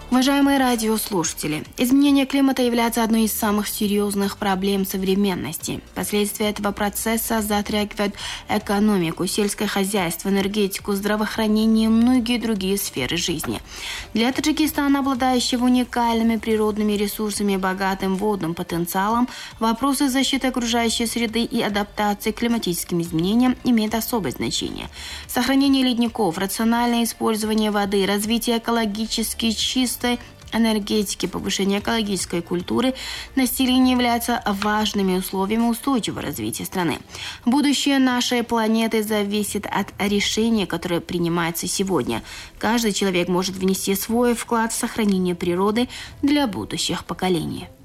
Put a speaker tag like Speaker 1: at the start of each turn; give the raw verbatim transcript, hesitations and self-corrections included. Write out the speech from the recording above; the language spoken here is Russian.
Speaker 1: Уважаемые радиослушатели, изменение климата является одной из самых серьезных проблем современности. Последствия этого процесса затрагивают экономику, сельское хозяйство, энергетику, здравоохранение и многие другие сферы жизни. Для Таджикистана, обладающего уникальными природными ресурсами и богатым водным потенциалом, вопросы защиты окружающей среды и адаптации к климатическим изменениям имеют особое значение. Сохранение ледников, рациональное использование воды, развитие экологически чистой энергетики, повышение экологической культуры населения являются важными условиями устойчивого развития страны. Будущее нашей планеты зависит от решения, которое принимается сегодня. Каждый человек может внести свой вклад в сохранение природы для будущих поколений.